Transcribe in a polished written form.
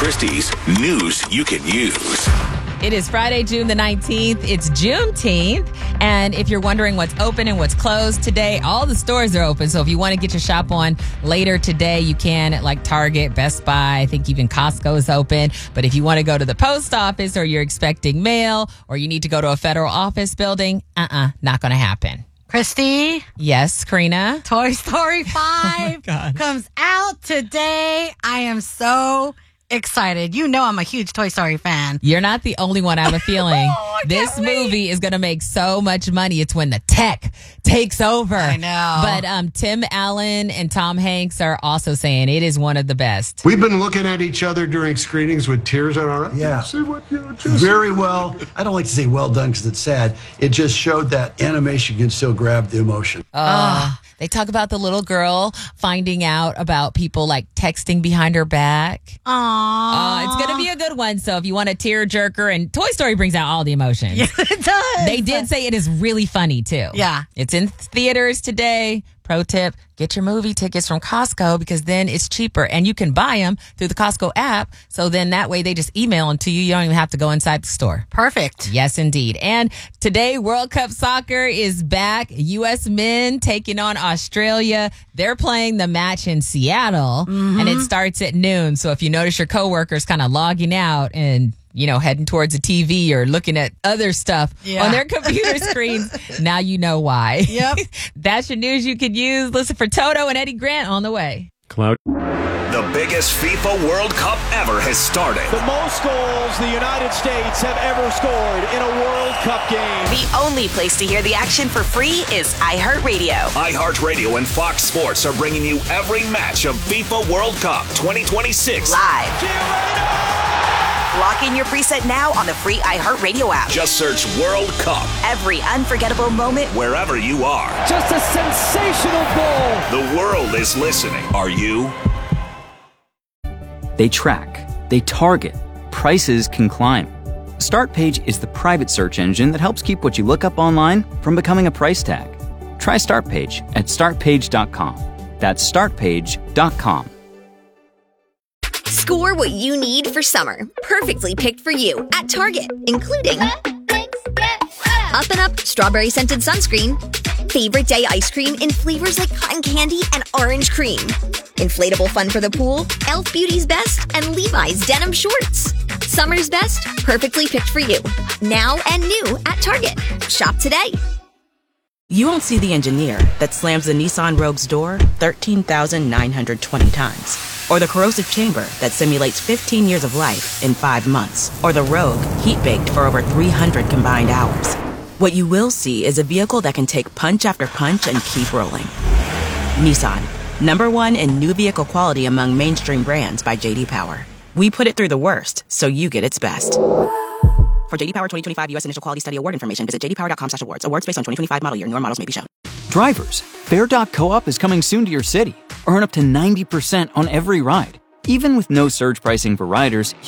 Christie's news you can use. It is Friday, June the 19th. It's Juneteenth. And if you're wondering what's open and what's closed today, all the stores are open. So if you want to get your shop on later today, you can at like Target, Best Buy. I think even Costco is open. But if you want to go to the post office or you're expecting mail or you need to go to a federal office building, not going to happen. Christy? Yes, Karina? Toy Story 5 comes out today. I am so excited. You know I'm a huge Toy Story fan. You're not the only one, I have a feeling. This movie is going to make so much money. It's when the tech takes over. I know. But Tim Allen and Tom Hanks are also saying it is one of the best. We've been looking at each other during screenings with tears in our eyes. Yeah. See what just Very well. I don't like to say well done because it's sad. It just showed that animation can still grab the emotion. They talk about the little girl finding out about people like texting behind her back. Aww. It's going to be a good one. So if you want a tearjerker, and Toy Story brings out all the emotions. Yes, it does. They did say it is really funny too. Yeah. It's in theaters today. Pro tip, get your movie tickets from Costco because then it's cheaper and you can buy them through the Costco app. So then that way they just email them to you. You don't even have to go inside the store. Perfect. Yes, indeed. And today, World Cup soccer is back. U.S. men taking on Australia. They're playing the match in Seattle and it starts at noon. So if you notice your coworkers kind of logging out and heading towards a TV or looking at other stuff on their computer screens, now you know why. Yep. That's your news you could use. Listen for Toto and Eddie Grant on the way. Cloud. The biggest FIFA World Cup ever has started. The most goals the United States have ever scored in a World Cup game. The only place to hear the action for free is iHeartRadio. iHeartRadio and Fox Sports are bringing you every match of FIFA World Cup 2026. Live. Lock in your preset now on the free iHeartRadio app. Just search World Cup Every unforgettable moment. wherever you are. Just a sensational goal. The world is listening. Are you? They track, they target, prices can climb. StartPage is the private search engine that helps keep what you look up online from becoming a price tag. Try StartPage at startpage.com. That's startpage.com. Score what you need for summer. Perfectly picked for you at Target, including Up and Up Strawberry Scented Sunscreen, Favorite Day Ice Cream in flavors like cotton candy and orange cream, Inflatable Fun for the Pool, Elf Beauty's Best, and Levi's Denim Shorts. Summer's best, perfectly picked for you. Now and new at Target. Shop today. You won't see the engineer that slams the Nissan Rogue's door 13,920 times. Or the corrosive chamber that simulates 15 years of life in 5 months. Or the Rogue heat-baked for over 300 combined hours. What you will see is a vehicle that can take punch after punch and keep rolling. Nissan, #1 in new vehicle quality among mainstream brands by J.D. Power. We put it through the worst, so you get its best. For J.D. Power 2025 U.S. Initial Quality Study Award information, visit jdpower.com/awards. Awards based on 2025 model year. Newer models may be shown. Drivers, Fair Doc Co-op is coming soon to your city. Earn up to 90% on every ride. Even with no surge pricing for riders,